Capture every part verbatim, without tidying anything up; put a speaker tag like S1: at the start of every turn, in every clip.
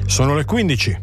S1: Sono le quindici.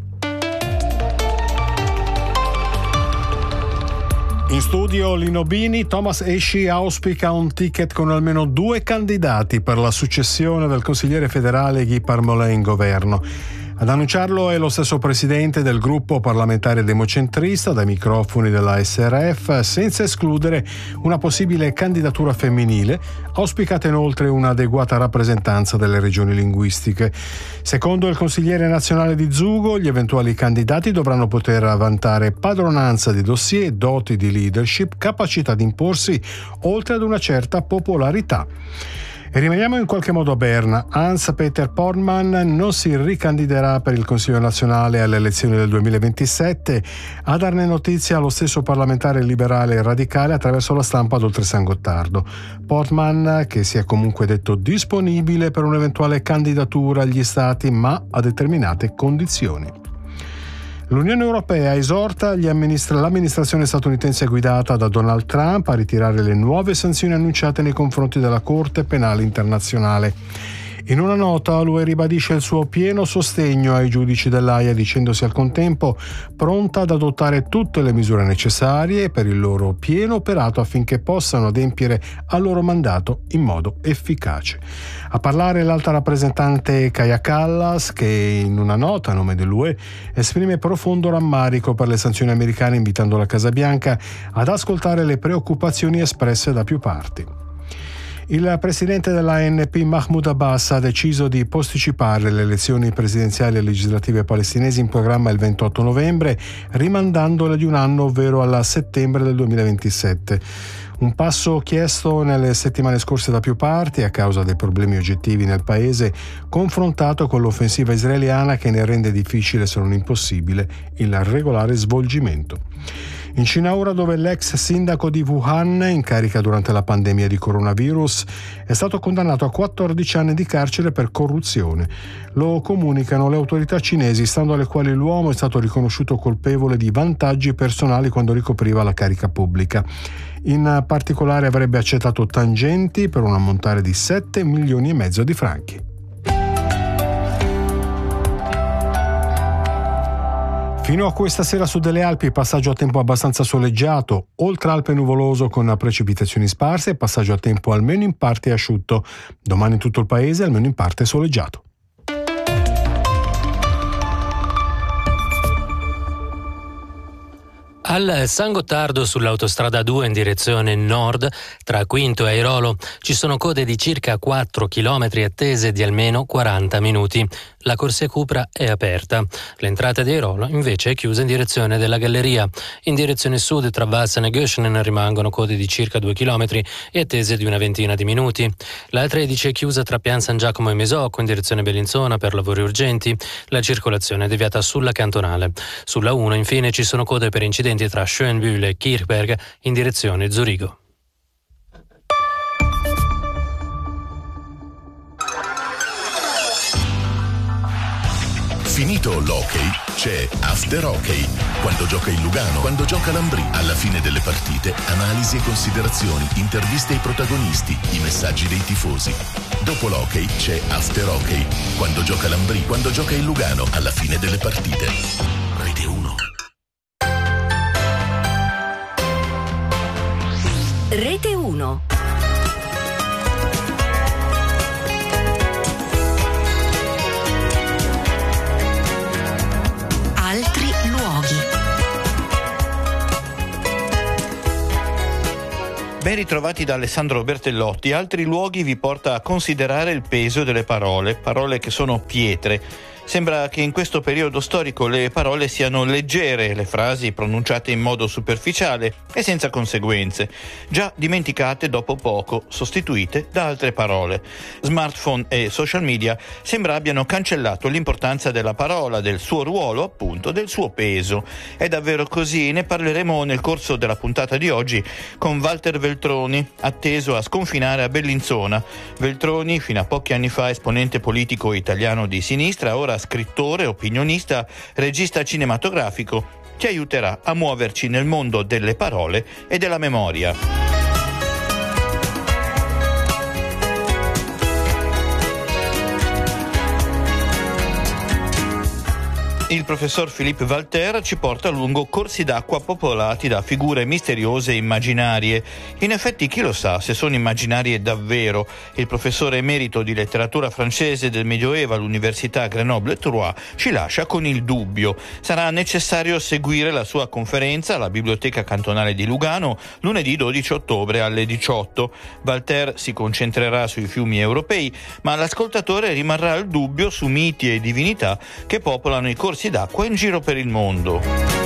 S1: In studio Lino Bini. Thomas Esci auspica un ticket con almeno due candidati per la successione del consigliere federale Guy Parmelin in governo. Ad annunciarlo è lo stesso presidente del gruppo parlamentare democentrista dai microfoni della S R F, senza escludere una possibile candidatura femminile, auspicata inoltre un'adeguata rappresentanza delle regioni linguistiche. Secondo il consigliere nazionale di Zugo, gli eventuali candidati dovranno poter vantare padronanza di dossier, doti di leadership, capacità di imporsi, oltre ad una certa popolarità. E rimaniamo in qualche modo a Berna. Hans-Peter Portmann non si ricandiderà per il Consiglio nazionale alle elezioni del duemilaventisette. A darne notizia lo stesso parlamentare liberale e radicale attraverso la stampa ad Oltresan Gottardo. Portmann, che si è comunque detto disponibile per un'eventuale candidatura agli Stati, ma a determinate condizioni. L'Unione Europea esorta gli amministra- l'amministrazione statunitense guidata da Donald Trump a ritirare le nuove sanzioni annunciate nei confronti della Corte Penale Internazionale. In una nota l'U E ribadisce il suo pieno sostegno ai giudici dell'Aia, dicendosi al contempo pronta ad adottare tutte le misure necessarie per il loro pieno operato affinché possano adempiere al loro mandato in modo efficace. A parlare l'alta rappresentante Kaja Kallas, che in una nota a nome dell'U E esprime profondo rammarico per le sanzioni americane, invitando la Casa Bianca ad ascoltare le preoccupazioni espresse da più parti. Il presidente dell'A N P Mahmoud Abbas ha deciso di posticipare le elezioni presidenziali e legislative palestinesi in programma il ventotto novembre, rimandandole di un anno, ovvero alla settembre del duemilaventisette. Un passo chiesto nelle settimane scorse da più parti a causa dei problemi oggettivi nel paese, confrontato con l'offensiva israeliana che ne rende difficile, se non impossibile, il regolare svolgimento. In Cina ora, dove l'ex sindaco di Wuhan, in carica durante la pandemia di coronavirus, è stato condannato a quattordici anni di carcere per corruzione. Lo comunicano le autorità cinesi, stando alle quali l'uomo è stato riconosciuto colpevole di vantaggi personali quando ricopriva la carica pubblica. In particolare avrebbe accettato tangenti per un ammontare di sette milioni e mezzo di franchi. Fino a questa sera su delle Alpi passaggio a tempo abbastanza soleggiato, oltre Alpe nuvoloso con precipitazioni sparse e passaggio a tempo almeno in parte asciutto. Domani in tutto il paese almeno in parte soleggiato.
S2: Al San Gottardo sull'autostrada due in direzione nord, tra Quinto e Airolo, ci sono code di circa quattro chilometri attese di almeno quaranta minuti. La corsia Cupra è aperta. L'entrata di Airolo invece è chiusa in direzione della Galleria. In direzione sud tra Vassen e Göschenen rimangono code di circa due chilometri e attese di una ventina di minuti. La tredici è chiusa tra Pian San Giacomo e Mesocco in direzione Bellinzona per lavori urgenti. La circolazione è deviata sulla cantonale. Sulla uno infine ci sono code per incidenti tra Schönbühl e Kirchberg in direzione Zurigo.
S3: Finito l'hockey, c'è After Hockey. Quando gioca il Lugano, quando gioca l'Ambrì. Alla fine delle partite, analisi e considerazioni, interviste ai protagonisti, i messaggi dei tifosi. Dopo l'hockey c'è After Hockey. Quando gioca l'Ambrì, quando gioca il Lugano. Alla fine delle partite. Rete uno.
S4: Rete uno. Altri luoghi.
S5: Ben ritrovati da Alessandro Bertellotti. Altri luoghi vi porta a considerare il peso delle parole, parole che sono pietre. Sembra che in questo periodo storico le parole siano leggere, le frasi pronunciate in modo superficiale e senza conseguenze, già dimenticate dopo poco, sostituite da altre parole. Smartphone e social media sembra abbiano cancellato l'importanza della parola, del suo ruolo, appunto, del suo peso. È davvero così? Ne parleremo nel corso della puntata di oggi con Walter Veltroni, atteso a sconfinare a Bellinzona. Veltroni, fino a pochi anni fa esponente politico italiano di sinistra, ora scrittore, opinionista, regista cinematografico, ci aiuterà a muoverci nel mondo delle parole e della memoria. Il professor Philippe Walter ci porta lungo corsi d'acqua popolati da figure misteriose e immaginarie. In effetti, chi lo sa se sono immaginarie davvero? Il professore emerito di letteratura francese del Medioevo all'Università Grenoble-Troyes ci lascia con il dubbio. Sarà necessario seguire la sua conferenza alla Biblioteca Cantonale di Lugano lunedì dodici ottobre alle diciotto. Walter si concentrerà sui fiumi europei, ma l'ascoltatore rimarrà al dubbio su miti e divinità che popolano i corsi d'acqua in giro per il mondo.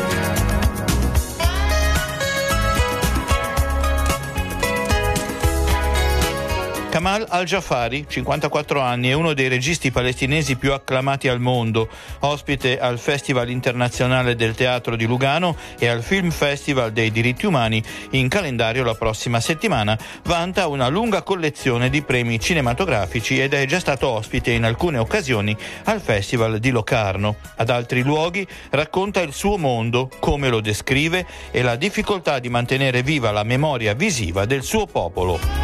S5: Kamal Al-Jafari, cinquantaquattro anni, è uno dei registi palestinesi più acclamati al mondo, ospite al Festival Internazionale del Teatro di Lugano e al Film Festival dei Diritti Umani, in calendario la prossima settimana. Vanta una lunga collezione di premi cinematografici ed è già stato ospite in alcune occasioni al Festival di Locarno. Ad altri luoghi racconta il suo mondo, come lo descrive e la difficoltà di mantenere viva la memoria visiva del suo popolo.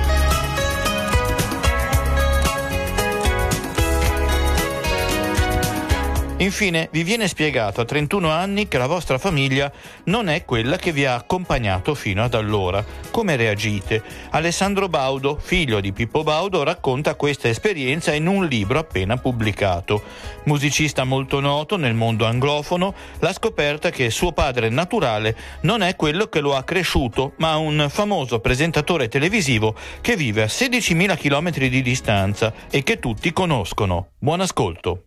S5: Infine, vi viene spiegato a trentuno anni che la vostra famiglia non è quella che vi ha accompagnato fino ad allora. Come reagite? Alessandro Baudo, figlio di Pippo Baudo, racconta questa esperienza in un libro appena pubblicato. Musicista molto noto nel mondo anglofono, la scoperta che suo padre naturale non è quello che lo ha cresciuto, ma un famoso presentatore televisivo che vive a sedicimila chilometri di distanza e che tutti conoscono. Buon ascolto.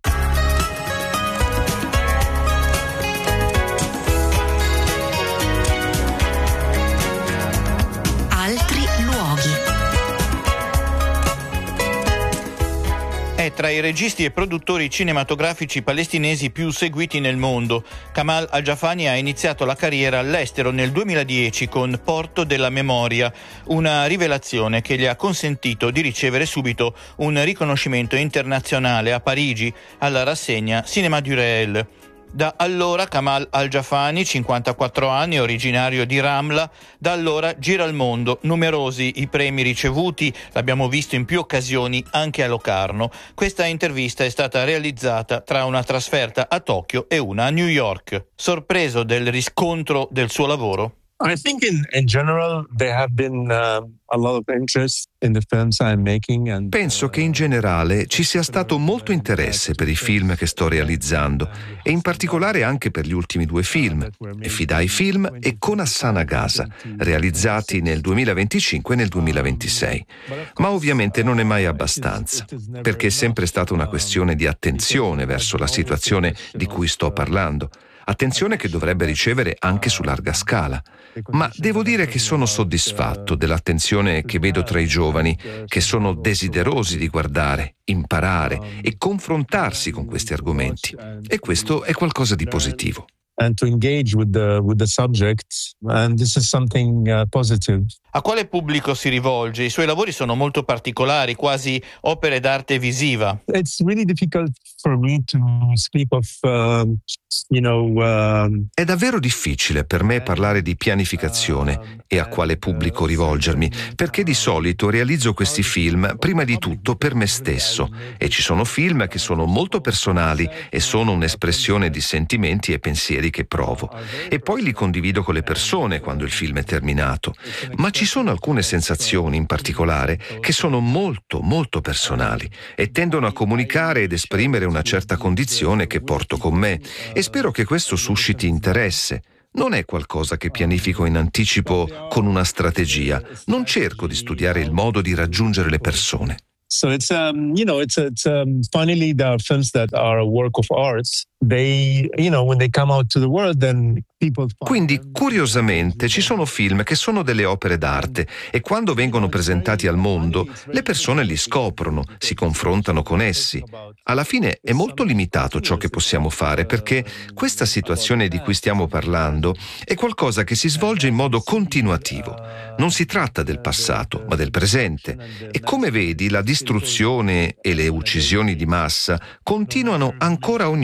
S5: È tra i registi e produttori cinematografici palestinesi più seguiti nel mondo. Kamal Al-Jafari ha iniziato la carriera all'estero nel duemiladieci con Porto della Memoria, una rivelazione che gli ha consentito di ricevere subito un riconoscimento internazionale a Parigi alla rassegna Cinéma du Réel. Da allora Kamal Al-Jafari, cinquantaquattro anni, originario di Ramla, da allora gira il mondo, numerosi i premi ricevuti, l'abbiamo visto in più occasioni anche a Locarno. Questa intervista è stata realizzata tra una trasferta a Tokyo e una a New York. Sorpreso del riscontro del suo lavoro?
S6: I think in, in general there have been uh, a lot of interest in the films I'm making and
S7: Penso che in generale ci sia stato molto interesse per i film che sto realizzando e in particolare anche per gli ultimi due film, Fidai Film e Con Hassan Agasa, realizzati nel duemilaventicinque e nel duemilaventisei. Ma ovviamente non è mai abbastanza, perché è sempre stata una questione di attenzione verso la situazione di cui sto parlando. Attenzione che dovrebbe ricevere anche su larga scala. Ma devo dire che sono soddisfatto dell'attenzione che vedo tra i giovani, che sono desiderosi di guardare, imparare e confrontarsi con questi argomenti. E questo è qualcosa di positivo.
S6: and to engage with the with the subject, and this is something uh, positive.
S5: A quale pubblico si rivolge? I suoi lavori sono molto particolari, quasi opere d'arte visiva.
S6: It's really difficult for me to speak of uh, you know uh,
S7: È davvero difficile per me parlare di pianificazione e a quale pubblico rivolgermi, perché di solito realizzo questi film prima di tutto per me stesso, e ci sono film che sono molto personali e sono un'espressione di sentimenti e pensieri che provo, e poi li condivido con le persone quando il film è terminato. Ma ci sono alcune sensazioni in particolare che sono molto molto personali e tendono a comunicare ed esprimere una certa condizione che porto con me, e spero che questo susciti interesse. Non è qualcosa che pianifico in anticipo con una strategia. Non cerco di studiare il modo di raggiungere le persone.
S6: So it's um you know it's it's um finally the films that are a work of art, they you know when they come out to the world then people find...
S7: Quindi curiosamente ci sono film che sono delle opere d'arte e quando vengono presentati al mondo le persone li scoprono, si confrontano con essi. Alla fine è molto limitato ciò che possiamo fare, perché questa situazione di cui stiamo parlando è qualcosa che si svolge in modo continuativo. Non si tratta del passato, ma del presente, e come vedi la distruzione e le uccisioni di massa continuano ancora ogni giorno.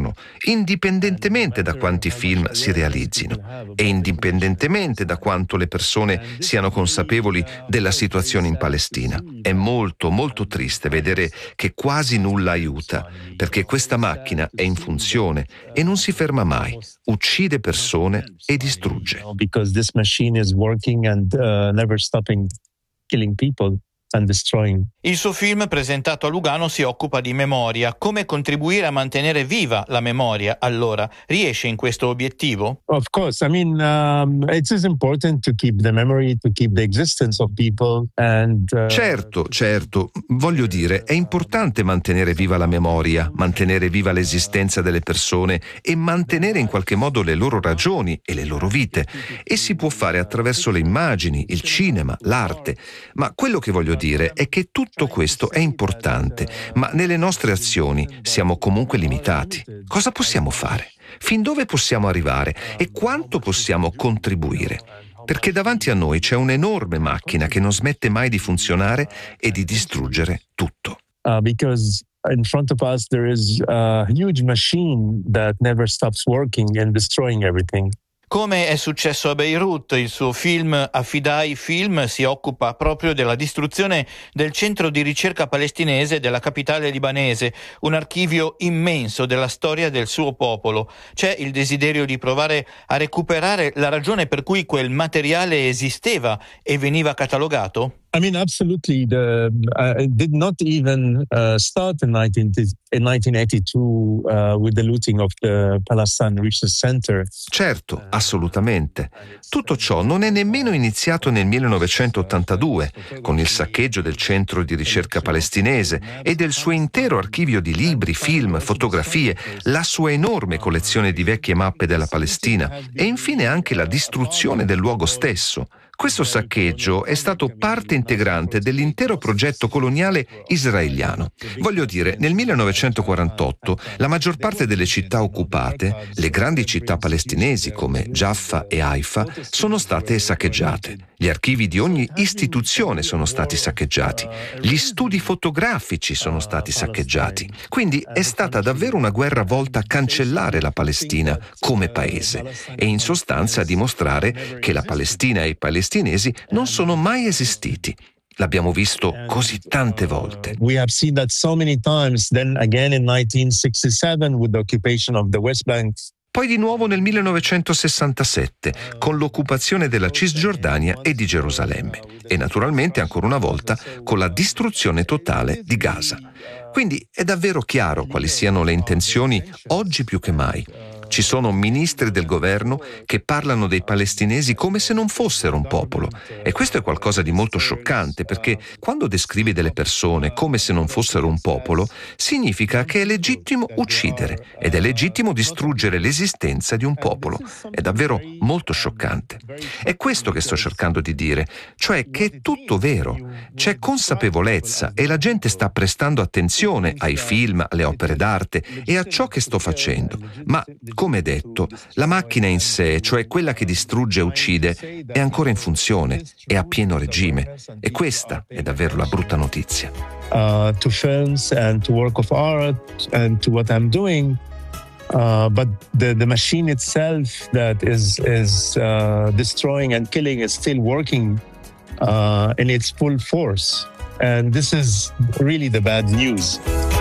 S7: giorno, indipendentemente da quanti film si realizzino e indipendentemente da quanto le persone siano consapevoli della situazione in Palestina. È molto, molto triste vedere che quasi nulla aiuta, perché questa macchina è in funzione e non si ferma mai, uccide persone e distrugge.
S6: Because this machine is working and uh, never stopping killing people and destroying.
S5: Il suo film presentato a Lugano si occupa di memoria. Come contribuire a mantenere viva la memoria? Allora, riesce in questo obiettivo?
S6: Of course, I mean, um, it is important to keep the memory, to keep the existence of people and uh...
S7: Certo, certo, voglio dire, è importante mantenere viva la memoria, mantenere viva l'esistenza delle persone e mantenere in qualche modo le loro ragioni e le loro vite. E si può fare attraverso le immagini, il cinema, l'arte, ma quello che voglio dire è che tutto questo è importante, ma nelle nostre azioni siamo comunque limitati. Cosa possiamo fare? Fin dove possiamo arrivare e quanto possiamo contribuire? Perché davanti a noi c'è un'enorme macchina che non smette mai di funzionare e di distruggere tutto.
S6: Uh, because in front of us there is a huge machine that never stops working and destroying everything.
S5: Come è successo a Beirut, il suo film Affidai Film si occupa proprio della distruzione del centro di ricerca palestinese della capitale libanese, un archivio immenso della storia del suo popolo. C'è il desiderio di provare a recuperare la ragione per cui quel materiale esisteva e veniva catalogato?
S6: I mean, absolutely. The, uh, it did not even uh, start in, nineteen, in nineteen eighty-two uh, with the looting of the Palestine Research Center.
S7: Certo, assolutamente. Tutto ciò non è nemmeno iniziato nel millenovecentottantadue, con il saccheggio del centro di ricerca palestinese e del suo intero archivio di libri, film, fotografie, la sua enorme collezione di vecchie mappe della Palestina e infine anche la distruzione del luogo stesso. Questo saccheggio è stato parte integrante dell'intero progetto coloniale israeliano. Voglio dire, nel millenovecentoquarantotto la maggior parte delle città occupate, le grandi città palestinesi come Jaffa e Haifa, sono state saccheggiate. Gli archivi di ogni istituzione sono stati saccheggiati. Gli studi fotografici sono stati saccheggiati. Quindi è stata davvero una guerra volta a cancellare la Palestina come paese e in sostanza a dimostrare che la Palestina e i palestinesi non sono mai esistiti. L'abbiamo visto così tante volte.
S6: We have seen that so many times. Then again in nineteen sixty-seven with the occupation of the West Bank.
S7: Poi di nuovo nel millenovecentosessantasette con l'occupazione della Cisgiordania e di Gerusalemme e naturalmente ancora una volta con la distruzione totale di Gaza. Quindi è davvero chiaro quali siano le intenzioni oggi più che mai. Ci sono ministri del governo che parlano dei palestinesi come se non fossero un popolo. E questo è qualcosa di molto scioccante, perché quando descrivi delle persone come se non fossero un popolo, significa che è legittimo uccidere ed è legittimo distruggere l'esistenza di un popolo. È davvero molto scioccante. È questo che sto cercando di dire, cioè che è tutto vero. C'è consapevolezza e la gente sta prestando attenzione ai film, alle opere d'arte e a ciò che sto facendo. Ma come detto, la macchina in sé, cioè quella che distrugge e uccide, è ancora in funzione, è a pieno regime. E questa è davvero la brutta notizia.
S6: Uh, to films and to work of art and to what I'm doing, uh, but the, the machine itself that is, is uh, destroying and killing is still working uh, in its full force. And this is really the bad news.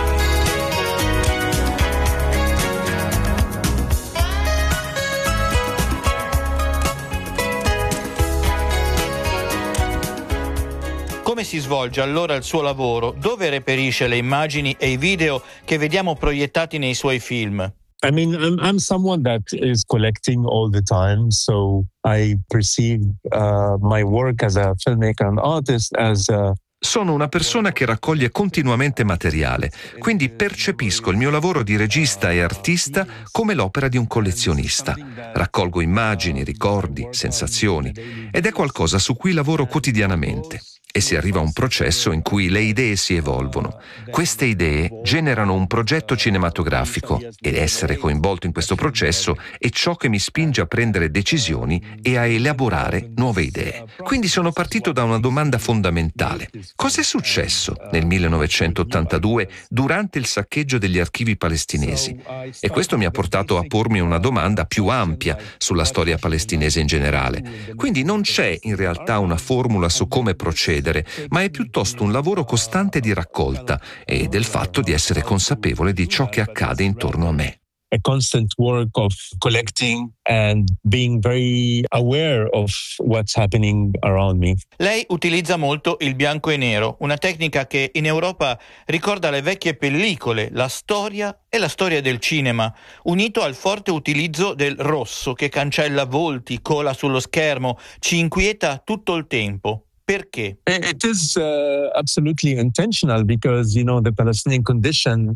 S5: Come si svolge allora il suo lavoro? Dove reperisce le immagini e i video che vediamo proiettati nei suoi film?
S6: I mean, I'm, I'm someone that is collecting all the time, so I perceive uh, my work as a filmmaker and artist as a
S7: Sono una persona che raccoglie continuamente materiale, quindi percepisco il mio lavoro di regista e artista come l'opera di un collezionista. Raccolgo immagini, ricordi, sensazioni ed è qualcosa su cui lavoro quotidianamente. e si arriva a un processo in cui le idee si evolvono. Queste idee generano un progetto cinematografico ed essere coinvolto in questo processo è ciò che mi spinge a prendere decisioni e a elaborare nuove idee. Quindi sono partito da una domanda fondamentale. Cos'è successo nel millenovecentottantadue durante il saccheggio degli archivi palestinesi? E questo mi ha portato a pormi una domanda più ampia sulla storia palestinese in generale. Quindi non c'è in realtà una formula su come procedere, ma è piuttosto un lavoro costante di raccolta e del fatto di essere consapevole di ciò che accade intorno a me.
S6: A constant work of collecting and being very aware of what's happening around me.
S5: Lei utilizza molto il bianco e nero, una tecnica che in Europa ricorda le vecchie pellicole, la storia e la storia del cinema, unito al forte utilizzo del rosso che cancella volti, cola sullo schermo, ci inquieta tutto il tempo. Perché?
S6: It is uh, absolutely intentional because, you know, the Palestinian condition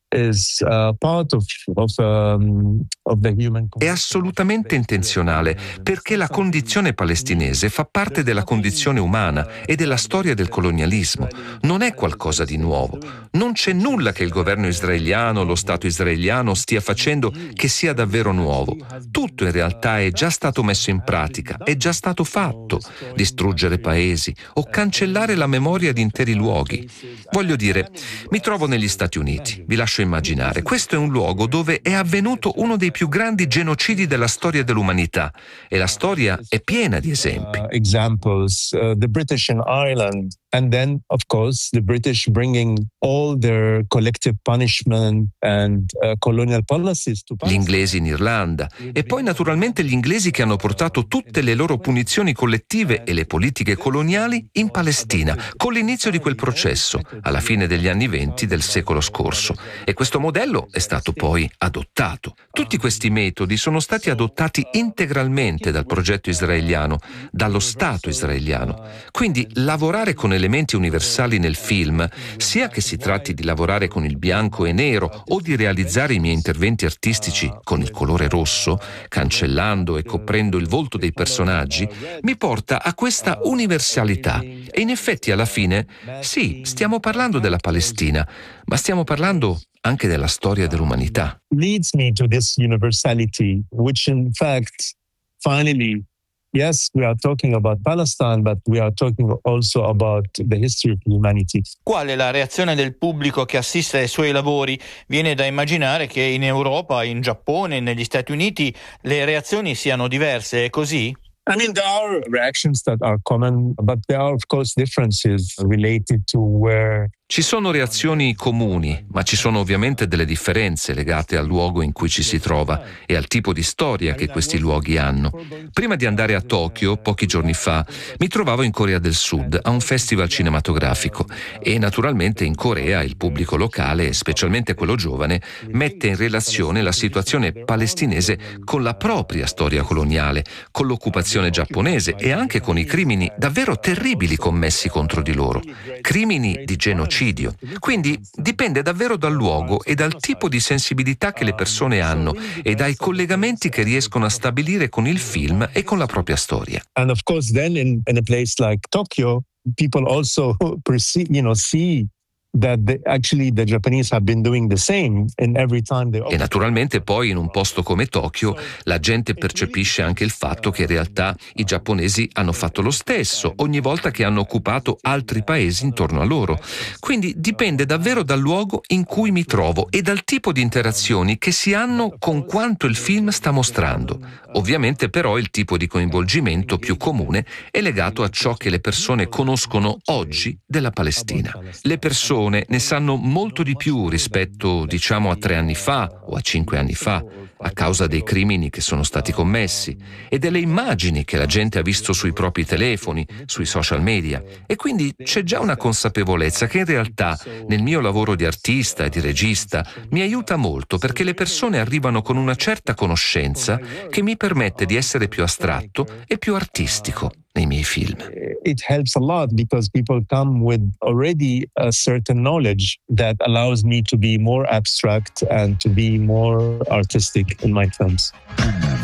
S6: is uh, part of, of, um, of the human condition.
S7: È assolutamente intenzionale perché la condizione palestinese fa parte della condizione umana e della storia del colonialismo. Non è qualcosa di nuovo. Non c'è nulla che il governo israeliano, lo Stato israeliano stia facendo che sia davvero nuovo. Tutto in realtà è già stato messo in pratica, è già stato fatto. Distruggere paesi o cancellare la memoria di interi luoghi. Voglio dire, mi trovo negli Stati Uniti, vi lascio immaginare. Questo è un luogo dove è avvenuto uno dei più grandi genocidi della storia dell'umanità e la storia è piena di esempi.
S6: Uh, examples, uh, the British in Ireland, and then of course the British bringing all their collective punishment and uh, colonial policies to
S7: Gli inglesi in Irlanda e poi naturalmente gli inglesi che hanno portato tutte le loro punizioni collettive e le politiche coloniali in Palestina con l'inizio di quel processo alla fine degli anni venti del secolo scorso. E questo modello è stato poi adottato. Tutti questi metodi sono stati adottati integralmente dal progetto israeliano, dallo Stato israeliano. Quindi lavorare con elementi universali nel film, sia che si tratti di lavorare con il bianco e nero o di realizzare i miei interventi artistici con il colore rosso, cancellando e coprendo il volto dei personaggi, mi porta a questa universalità. E in effetti alla fine, sì, stiamo parlando della Palestina, ma stiamo parlando anche della storia dell'umanità.
S6: Leads me to this universality, which in fact, finally, yes, we are talking about Palestine, but we are talking also about the history of humanity.
S5: Qual è la reazione del pubblico che assiste ai suoi lavori? Viene da immaginare che in Europa, in Giappone, negli Stati Uniti le reazioni siano diverse, è così?
S6: I mean, there are reactions that are common, but there are of course differences related to where.
S7: Ci sono reazioni comuni, ma ci sono ovviamente delle differenze legate al luogo in cui ci si trova e al tipo di storia che questi luoghi hanno. Prima di andare a Tokyo, pochi giorni fa, mi trovavo in Corea del Sud a un festival cinematografico e naturalmente in Corea il pubblico locale, specialmente quello giovane, mette in relazione la situazione palestinese con la propria storia coloniale, con l'occupazione giapponese e anche con i crimini davvero terribili commessi contro di loro, crimini di genocidio. Quindi dipende davvero dal luogo e dal tipo di sensibilità che le persone hanno e dai collegamenti che riescono a stabilire con il film e con la propria storia.
S6: And of course then in, in a place like Tokyo, people also perceive, you know, see that the, actually the Japanese have been doing the same in every time they
S7: E naturalmente poi in un posto come Tokyo la gente percepisce anche il fatto che in realtà i giapponesi hanno fatto lo stesso ogni volta che hanno occupato altri paesi intorno a loro. Quindi dipende davvero dal luogo in cui mi trovo e dal tipo di interazioni che si hanno con quanto il film sta mostrando. Ovviamente però il tipo di coinvolgimento più comune è legato a ciò che le persone conoscono oggi della Palestina. Le persone ne sanno molto di più rispetto, diciamo, a tre anni fa o a cinque anni fa, a causa dei crimini che sono stati commessi e delle immagini che la gente ha visto sui propri telefoni, sui social media. E quindi c'è già una consapevolezza che in realtà nel mio lavoro di artista e di regista mi aiuta molto perché le persone arrivano con una certa conoscenza che mi permette di essere più astratto e più artistico nei miei film.
S6: It helps a lot because people come with already a certain knowledge that allows me to be more abstract and to be more artistic in my films.